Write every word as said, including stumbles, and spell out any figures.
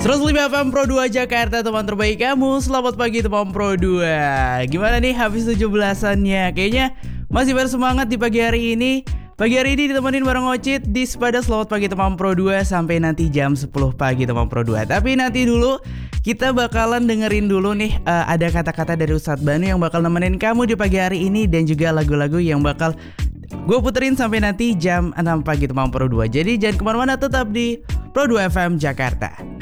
seratus lima F M Pro dua Jakarta, teman terbaik kamu. Selamat pagi teman Pro dua. Gimana nih habis tujuh belasannya? Kayaknya masih bersemangat di pagi hari ini. Pagi hari ini ditemenin bareng Ocit di Sepada Selamat Pagi Teman Pro dua sampai nanti jam sepuluh pagi Teman Pro dua. Tapi nanti dulu kita bakalan dengerin dulu nih uh, ada kata-kata dari Ustadz Banu yang bakal nemenin kamu di pagi hari ini, dan juga lagu-lagu yang bakal gue puterin sampai nanti jam enam pagi Teman Pro dua. Jadi jangan kemana-mana, tetap di Pro dua F M Jakarta.